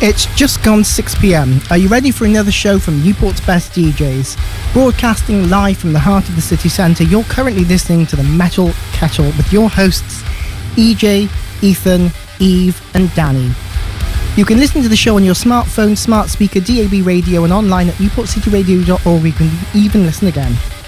It's just gone 6 p.m. Are you ready for another show from Newport's best DJs? Broadcasting live from the heart of the city centre, you're currently listening to the Metal Kettle with your hosts EJ, Ethan, Eve and Danny. You can listen to the show on your smartphone, smart speaker, DAB radio and online at newportcityradio.org. You can even listen again.